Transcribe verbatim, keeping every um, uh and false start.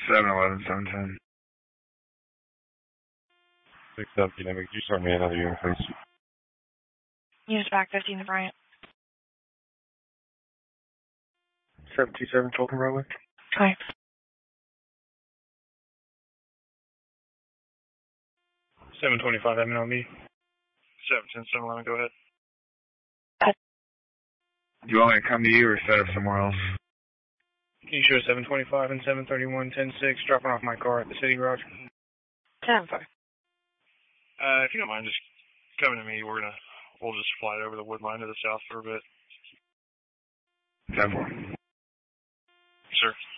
seven eleven, seven ten. six up, dynamic. Could you start me another unit, please? Unit back fifteen to Bryant. seven two seven, Fulton Broadway. Hi. seven twenty-five, M L B. seven ten, seven eleven, go ahead. Uh, Do you want me to come to you or set up somewhere else? Can you show seven twenty-five and seven thirty-one, ten six, dropping off my car at the city garage? ten four. Uh, if you don't mind just coming to me, we're gonna, we'll just fly it over the wood line to the south for a bit. ten four. Sure.